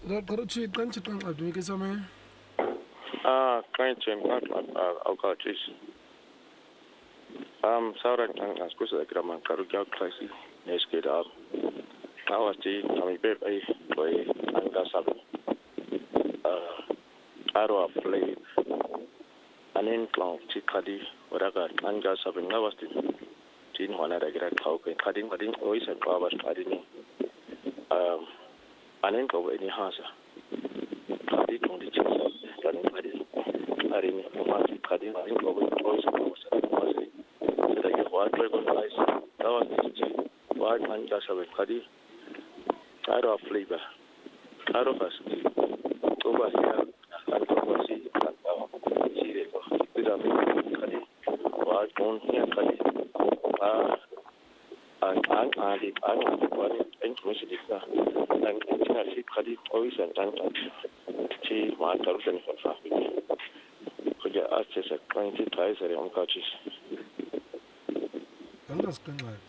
Karuchi, thank you, Adwiki Same. Kind Jim, I'll call this. Sauran as good as the grammar, Karuga Classy, Neskid up. I was the Tommy Baby by Angasab. Arrow play an incline, Chikadi, whatever, Angasab, and I was the Tin one at a great talk and cutting, but in always and Robert Cardini. An income any hazard. Cutting on the chest, running by the Arin, cutting, I think over the voice of what recognize that was the white man just have a cuddy. I don't have flavor. I don't have over here and over see it. Did I make cuddy? White moon here cuddy. And information is that. And I see cuddy always and tea, my thousand for family. Could you access a 20 ties at your own couches? That's good.